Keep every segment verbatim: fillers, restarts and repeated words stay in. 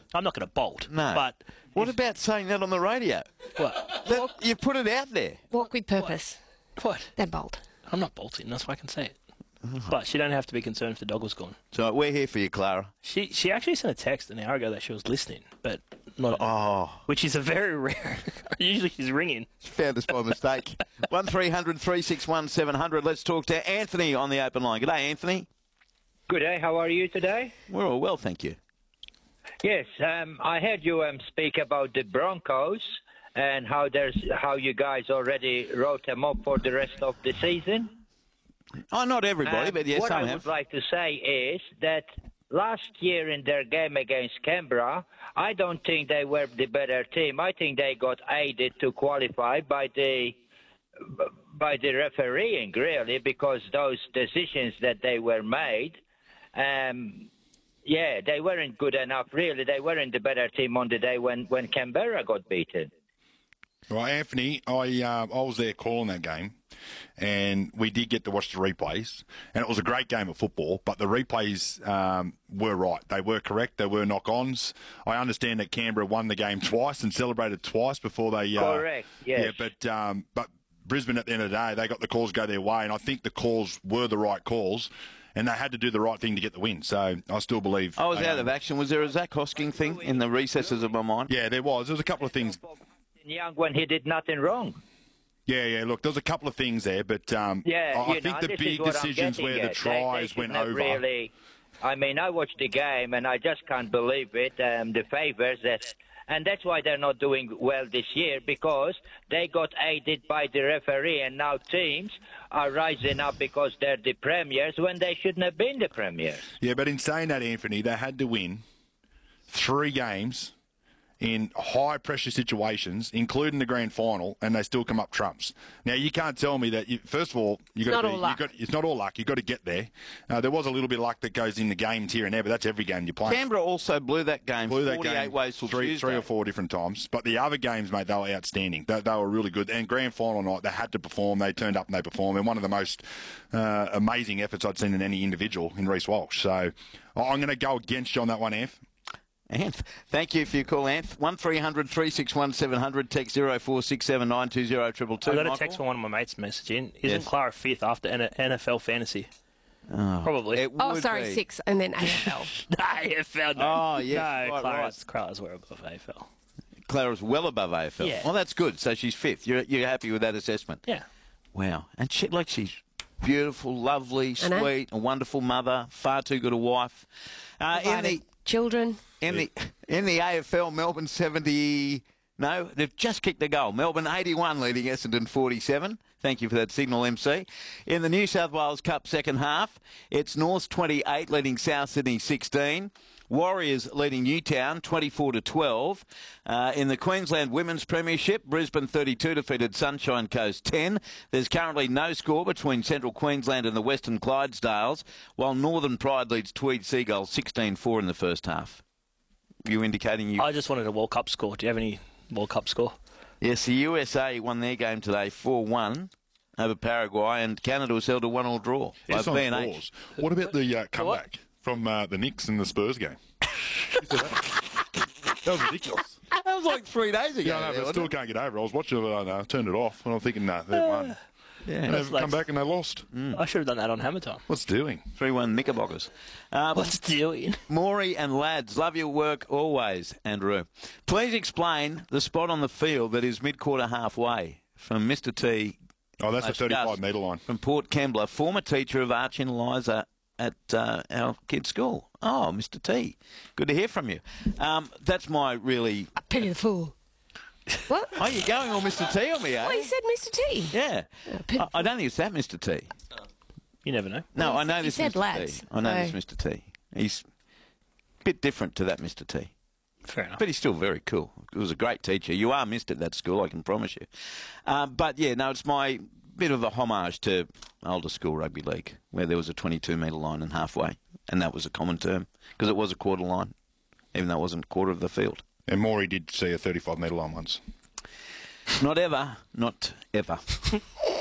I'm not going to bolt. No. But what if, about saying that on the radio? What? That, you put it out there. Walk with purpose. What? They're bold. I'm not bolting. That's why I can say it. But she don't have to be concerned if the dog was gone. So we're here for you, Clara. She she actually sent a text an hour ago that she was listening, but not. Oh. Which is a very rare. Usually she's ringing. Found us by mistake. one three hundred three six one seven hundred. Let's talk to Anthony on the open line. Good day, Anthony. Good day. How are you today? We're all well, thank you. Yes, um, I heard you um, speak about the Broncos and how there's how you guys already wrote them up for the rest of the season. Oh, not everybody, Um, but yes, what some I have. would like to say is that last year in their game against Canberra, I don't think they were the better team. I think they got aided to qualify by the by the refereeing, really, because those decisions that they were made, um, yeah, they weren't good enough, really. They weren't the better team on the day when, when Canberra got beaten. Well, Anthony, I uh, I was there calling that game, and we did get to watch the replays, and it was a great game of football, but the replays um, were right. They were correct. There were knock-ons. I understand that Canberra won the game twice and celebrated twice before they... Uh, Correct, yes. Yeah, but, um, but Brisbane, at the end of the day, they got the calls go their way, and I think the calls were the right calls, and they had to do the right thing to get the win. So I still believe... I was they, out um, of action. Was there a Zach Hosking thing in the recesses of my mind? Yeah, there was. There was a couple of things... Young when he did nothing wrong. Yeah, yeah. Look, there's a couple of things there, but um, Yeah, I, I you think know, the this big is what I'm decisions getting where the at. tries they, they went shouldn't over. have Really, I mean, I watched the game and I just can't believe it. Um, the favours that, and that's why they're not doing well this year, because they got aided by the referee, and now teams are rising up because they're the premiers when they shouldn't have been the premiers. Yeah, but in saying that, Anthony, they had to win three games in high-pressure situations, including the grand final, and they still come up trumps. Now, you can't tell me that, you, first of all, you got not to be, all luck. you got, it's not all luck. You've got to get there. Uh, there was a little bit of luck that goes in the games here and there, but that's every game you play. Canberra also blew that game Blew that forty-eight game ways till three, Tuesday. three or four different times. But the other games, mate, they were outstanding. They, they were really good. And grand final night, they had to perform. They turned up and they performed. And one of the most uh, amazing efforts I'd seen in any individual in Reece Walsh. So I'm going to go against you on that one, Anth. Anth, thank you for your call, Anth. one three hundred three six one seven hundred, text zero four six seven nine two zero two two two. I got a Michael? text from one of my mates messaging. Isn't Yes. Clara fifth after N F L fantasy? Probably. It Oh, would sorry, be. six, and then A F L. A F L. No. Oh, yes, No, quite Clara's, Clara's were above A F L. Clara's well above A F L. Yeah. Well, that's good. So she's fifth. You're, you're happy with that assessment? Yeah. Wow. And she, like, she's beautiful, lovely, I know. sweet, a wonderful mother, far too good a wife. Uh, in the Provided children. in the in the A F L, Melbourne seventy. No, they've just kicked a goal. Melbourne eighty-one leading Essendon forty-seven. Thank you for that signal, M C. In the New South Wales Cup second half, it's Norths twenty-eight leading South Sydney sixteen. Warriors leading Newtown twenty-four to twelve. Uh, in the Queensland Women's Premiership, Brisbane thirty-two defeated Sunshine Coast ten. There's currently no score between Central Queensland and the Western Clydesdales, while Northern Pride leads Tweed Seagulls sixteen four in the first half. You indicating you... I just wanted a World Cup score. Do you have any World Cup score? Yes, the U S A won their game today four one over Paraguay, and Canada was held a one all draw by It's on B and H. scores. What about the uh, comeback from uh, the Knicks and the Spurs game? That was ridiculous. That was like three days ago. Yeah, I know, there, but I wasn't still it? can't get over it. I was watching it and I turned it off, and I'm thinking, nah, they've won. Yeah. And they've like- come back and they lost. I should have done that on Hammer Time. What's doing? three one Knickerbockers. Um, What's doing? Maury and lads, love your work always, Andrew. Please explain the spot on the field that is mid-quarter halfway from Mister T. Oh, that's the Gus thirty-five metre line. From Port Kembla, former teacher of Archie and Eliza at uh, our kids' school. Oh, Mister T. Good to hear from you. Um, that's my really... Pity the fool. What? Oh, you're going all Mister T on me, eh? Well, he said Mister T. Yeah. pit- I, I don't think it's that Mister T. You never know. No, Well, I know he this said Mister lads, T. I know so- this Mister T. He's a bit different to that Mister T. Fair enough. But he's still very cool. He was a great teacher. You are missed at that school, I can promise you. Uh, but, yeah, no, it's my bit of a homage to older school rugby league, where there was a twenty-two metre line and halfway, and that was a common term, because it was a quarter line, even though it wasn't a quarter of the field. And Maury did see a thirty-five metre line once. Not ever, not ever.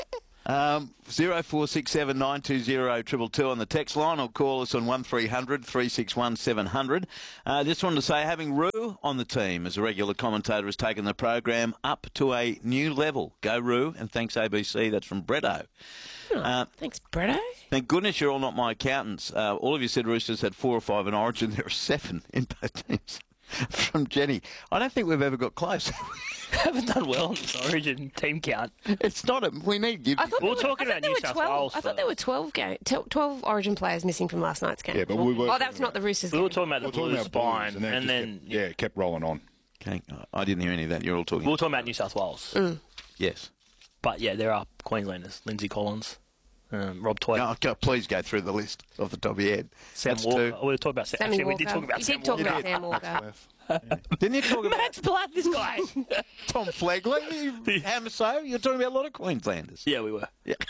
Um, zero four six seven nine two zero triple two on the text line, or call us on one three hundred three six one seven hundred. Uh, just wanted to say, having Roo on the team as a regular commentator has taken the program up to a new level. Go Roo, and thanks A B C. That's from Bretto. Oh, Uh, thanks, Bretto. Thank goodness you're all not my accountants. Uh, all of you said Roosters had four or five in Origin. There are seven in both teams. From Jenny. I don't think we've ever got close. haven't done well in this Origin team count. It's not a... We need... Give, I thought We were there were- talking I thought about there New were South twelve. Wales I thought there were first. twelve, ga- t- twelve Origin players missing from last night's game. Yeah, but we were. Oh, that's not the Roosters We game. were talking about we the were talking Blues about spine, Blues, and then, it and just then kept, yeah, it kept rolling on. Okay, I didn't hear any of that. You're all talking... we were talking about New South Wales. Mm. Yes. But yeah, there are Queenslanders: Lindsay Collins, um, Rob Toy, No, go- please go through the list off the top of your head. Sam That's Walker. two. Oh, we were talking about Sam. Sammy Actually, we Walker. did talk about you Sam did talk Walker. about Sam Walker. Didn't you talk about Matt's blood, this guy. Tom Flegler? Hammerso? You're talking about a lot of Queenslanders. yeah, we were.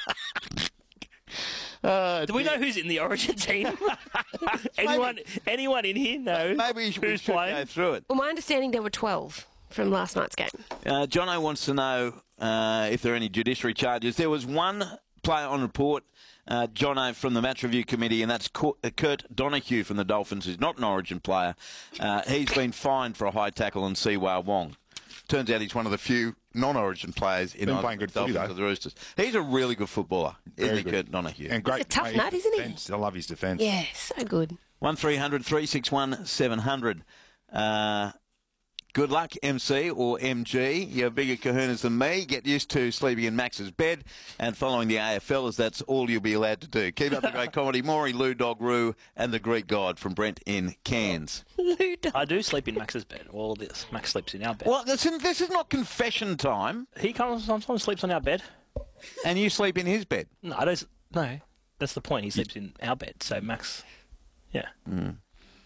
Uh, Do we know who's in the Origin team? anyone, anyone in here knows Maybe we should, we who's should go playing? through it. Well, my understanding there were twelve from last night's game. Uh, Jono wants to know uh, if there are any judiciary charges. There was one player on report, uh, Jono, from the Match Review Committee, and that's Cur- uh, Kurt Donahue from the Dolphins, who's not an Origin player. Uh, he's been fined for a high tackle on Siwa Wong. Turns out he's one of the few non-Origin players in Been either playing the good footy, Dolphins though. or the Roosters. He's a really good footballer, isn't Very he, good. Kurt Donahue? And great. He's a tough mate, nut, isn't he? defence. I love his defence. Yeah, so good. one three hundred three six one seven hundred. Uh, good luck, M C or M G. You have bigger kahunas than me. Get used to sleeping in Max's bed and following the A F L, as that's all you'll be allowed to do. Keep up the great comedy. Maury, Lou Dog Roo, and the Greek God from Brent in Cairns. I do sleep in Max's bed. All this. Max sleeps in our bed. Well, this, this is not confession time, He comes sometimes sleeps on our bed. and you sleep in his bed. No, I don't. No, that's the point. He sleeps in our bed. So Max, yeah. Mm.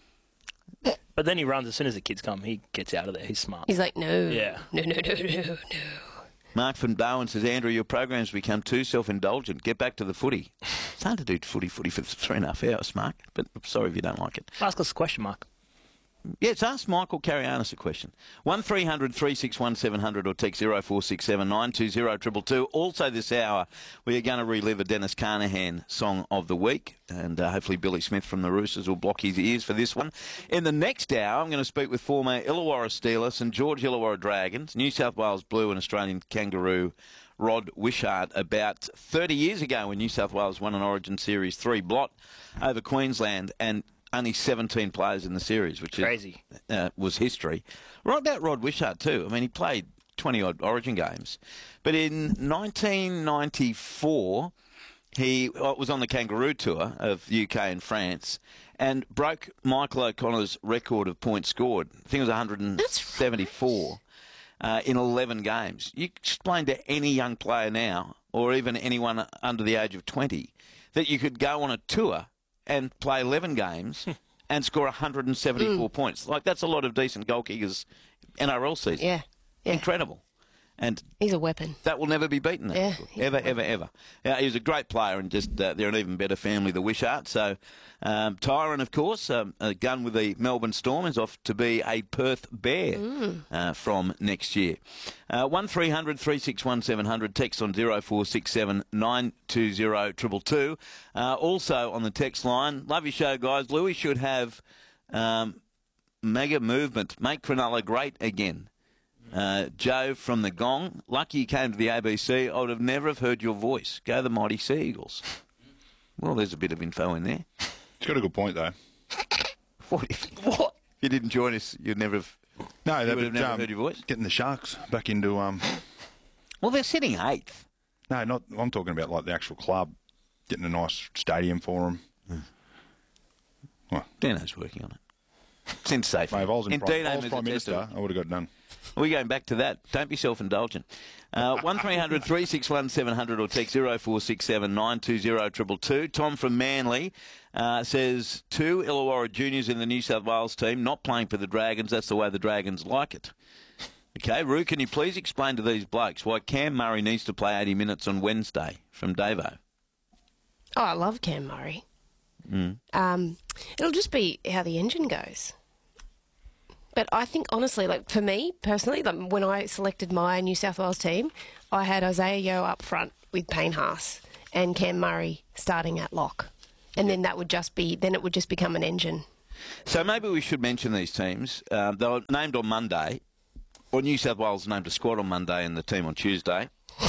But then he runs as soon as the kids come. He gets out of there. He's smart. He's like, no. Yeah. No, no, no, no, no. Mark from Darwin says, Andrew, your program's become too self-indulgent. Get back to the footy. It's hard to do footy footy for three and a half hours, Mark, but I'm sorry if you don't like it. Ask us a question, Mark. Yes, ask Michael Carianis a question. one three hundred three six one seven hundred or text zero four six seven nine two zero two two two. Also this hour, we are going to relive a Dennis Carnahan song of the week, and uh, hopefully Billy Smith from the Roosters will block his ears for this one. In the next hour, I'm going to speak with former Illawarra Steelers and George Illawarra Dragons, New South Wales Blue and Australian Kangaroo Rod Wishart about thirty years ago when New South Wales won an Origin Series three blot over Queensland, and only seventeen players in the series, which is, Crazy. uh, was history. Right about Rod Wishart too. I mean, he played twenty-odd Origin games. But in nineteen ninety-four, he uh, was on the Kangaroo Tour of U K and France and broke Michael O'Connor's record of points scored. I think it was one hundred seventy-four uh, in eleven games. You explain to any young player now, or even anyone under the age of twenty, that you could go on a tour and play eleven games and score one hundred seventy-four points. Like, that's a lot of decent goal kickers N R L season. Yeah. Yeah. Incredible. And He's a weapon. that will never be beaten. that Yeah, record. he's Ever, a ever, ever. Yeah, he was a great player, and just uh, they're an even better family, the Wishart. So, um, Tyron, of course, um, a gun with the Melbourne Storm, is off to be a Perth Bear uh, from next year. Uh, one three hundred three six one seven hundred, text on zero four six seven nine two zero two two two. Uh, also on the text line, love your show, guys. Louis should have um, mega movement, make Cronulla great again. Uh, Joe from the Gong, lucky you came to the A B C. I would have never have heard your voice. Go the mighty Sea Eagles. Well, there's a bit of info in there. He's got a good point, though. What if, what? If you didn't join us, you'd never have... No, You that would have but, never um, heard your voice? Getting the Sharks back into um. Well, they're sitting eighth. No, not. I'm talking about like the actual club, getting a nice stadium for them. Well, Dino's working on it. Since safe. mate, if I was in And prime, Dino if I was was Prime a tester. Minister, I would have got it done. We're going back to that. Don't be self-indulgent. Uh, one three hundred three six one seven hundred or text zero four six seven nine two zero two two two. Tom from Manly uh, says, two Illawarra juniors in the New South Wales team, not playing for the Dragons. That's the way the Dragons like it. Okay, Roo, can you please explain to these blokes why Cam Murray needs to play eighty minutes on Wednesday? From Davo. Oh, I love Cam Murray. Mm. Um, it'll just be how the engine goes. But I think, honestly, like for me personally, like when I selected my New South Wales team, I had Isaiah Yeo up front with Payne Haas and Cam Murray starting at lock. And then that would just be, then it would just become an engine. So maybe we should mention these teams. Uh, they were named on Monday, or New South Wales named a squad on Monday and the team on Tuesday.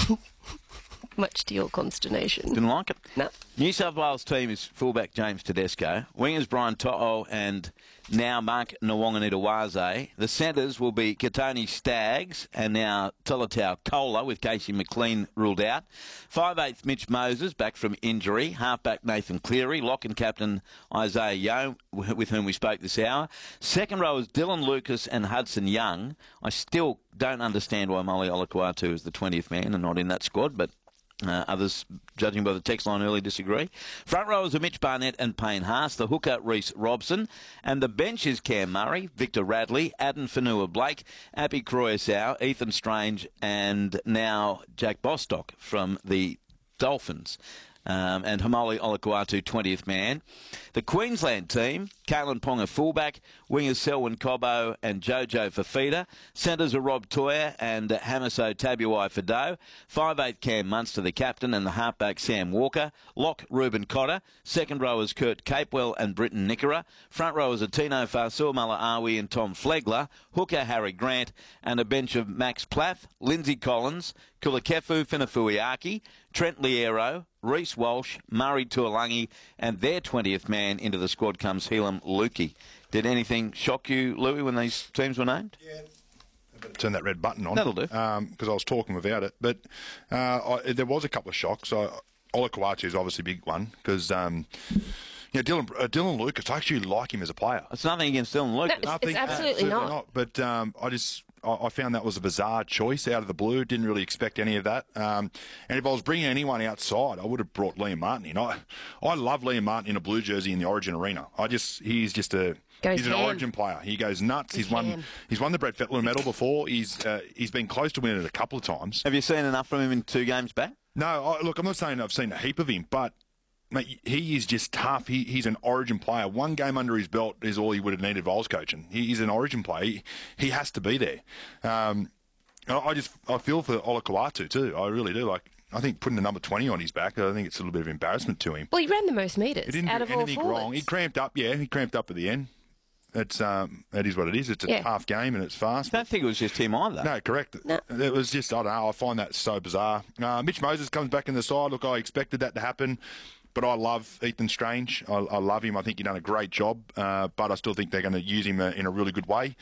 Much to your consternation. Didn't like it? No. New South Wales team is fullback James Tedesco, wingers Brian To'o and now Mark Nwanganitawaze. The centres will be Katoni Staggs and now Tolatau Kola with Casey McLean ruled out. five eighth Mitch Moses back from injury. Halfback Nathan Cleary. Lock and captain Isaiah Yeo, with whom we spoke this hour. Second rowers Dylan Lucas and Hudson Young. I still don't understand why Molly Olakuatu is the twentieth man and not in that squad, but Uh, others, judging by the text line early, disagree. Front rowers are Mitch Barnett and Payne Haas. The hooker, Reece Robson. And the bench is Cam Murray, Victor Radley, Aden Fanua-Blake, Appy Croyasau, Ethan Strange, and now Jack Bostock from the Dolphins. Um, and Hamoli Olakuatu, twentieth man. The Queensland team, Caitlin Ponga fullback, wingers Selwyn Cobbo and Jojo Fafita. Centres are Rob Toya and Hamiso Tabuai Fado. five eighth Cam Munster, the captain, and the halfback Sam Walker. Lock Ruben Cotter. Second rowers Kurt Capewell and Britton Nickera. Front rowers are Tino Fasua Malaawi and Tom Flegler. Hooker Harry Grant. And a bench of Max Plath, Lindsay Collins, Kulakefu Finafuiaki, Trent Liero, Reece Walsh, Murray Tuolangi, and their twentieth man into the squad comes Helam Lukey. Did anything shock you, Louis, when these teams were named? Yeah. Turn that red button on. That'll do. Because um, I was talking about it. But uh, I, there was a couple of shocks. I, Olakuatu is obviously a big one because... Um, Yeah, Dylan, uh, Dylan Lucas, I actually like him as a player. It's nothing against Dylan Lucas. No, it's, it's absolutely, absolutely not. not. But um, I just I, I found that was a bizarre choice out of the blue. Didn't really expect any of that. Um, and if I was bringing anyone outside, I would have brought Liam Martin in. I, I love Liam Martin in a blue jersey in the Origin arena. I just he's just a Goes he's an ham. Origin player. He goes nuts. He's, he's won ham. he's won the Brett Fettler medal before. He's uh, he's been close to winning it a couple of times. Have you seen enough from him in two games back? No, I, look, I'm not saying I've seen a heap of him, but. Mate, he is just tough. He, he's an Origin player. One game under his belt is all he would have needed if I was coaching. He, he's an Origin player. He, he has to be there. Um, I, I just I feel for Olakuatu too. I really do. Like I think putting the number twenty on his back, I think it's a little bit of embarrassment to him. Well, he ran the most He metres didn't out do of all anything forwards. wrong. He cramped up. Yeah, he cramped up at the end. It's um, it is what it is. It's a Yeah. tough game and it's fast. I don't think it was just him either. No, correct. No. It was just, I don't know, I find that so bizarre. Uh, Mitch Moses comes back in the side. Look, I expected that to happen, but I love Ethan Strange. I, I love him. I think he's done a great job, uh, but I still think they're going to use him uh, in a really good way.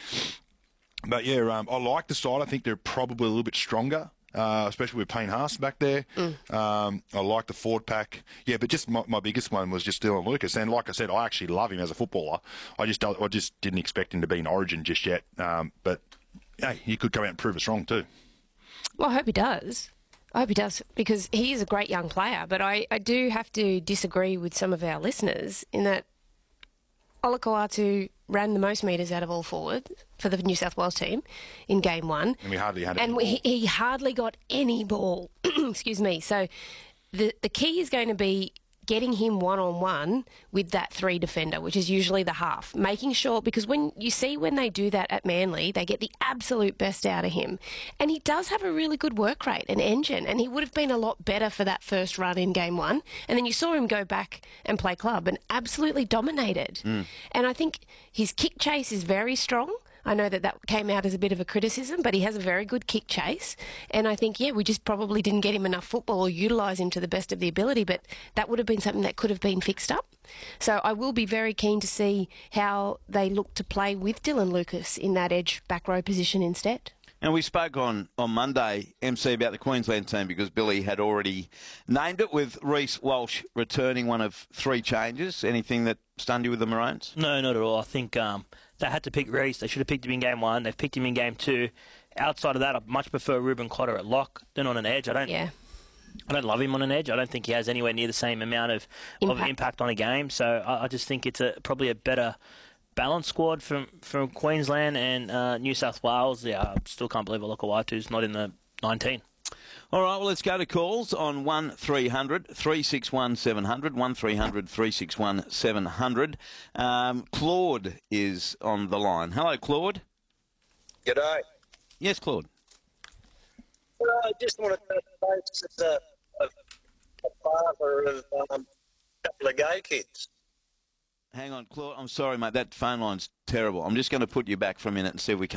But, yeah, um, I like the side. I think they're probably a little bit stronger. Uh, especially with Payne Haas back there. Mm. Um, I like the forward pack. Yeah, but just my, my biggest one was just Dylan Lucas. And like I said, I actually love him as a footballer. I just I just didn't expect him to be in Origin just yet. Um, but, hey, he could come out and prove us wrong too. Well, I hope he does. I hope he does because he is a great young player. But I, I do have to disagree with some of our listeners in that Olakuatu ran the most metres out of all forward for the New South Wales team in game one. And we hardly had And any he, he hardly got any ball. Excuse me. So the the key is going to be getting him one-on-one with that three defender, which is usually the half. Making sure, because when you see when they do that at Manly, they get the absolute best out of him. And he does have a really good work rate, an engine, and he would have been a lot better for that first run in game one. And then you saw him go back and play club and absolutely dominated. Mm. And I think his kick chase is very strong. I know that that came out as a bit of a criticism, but he has a very good kick chase. And I think, yeah, we just probably didn't get him enough football or utilise him to the best of the ability, but that would have been something that could have been fixed up. So I will be very keen to see how they look to play with Dylan Lucas in that edge back row position instead. And we spoke on, on Monday, M C, about the Queensland team because Billy had already named it with Reece Walsh returning one of three changes. Anything that stunned you with the Maroons? No, not at all. I think um, they had to pick Reece. They should have picked him in game one. They've picked him in game two. Outside of that, I much prefer Ruben Cotter at lock than on an edge. I don't. Yeah. I don't love him on an edge. I don't think he has anywhere near the same amount of impact, of impact on a game. So I, I just think it's a probably a better balanced squad from, from Queensland and uh, New South Wales. Yeah, I still can't believe Olakuatu's not in the nineteen. All right, well, let's go to calls on one three hundred, three six one, seven hundred, one three hundred, three six one, seven hundred. Um, Claude is on the line. Hello, Claude. G'day. Yes, Claude. Uh, I just want to touch base as a, a, a father of um, a couple of gay kids. Hang on, Claude. I'm sorry, mate. That phone line's terrible. I'm just going to put you back for a minute and see if we can.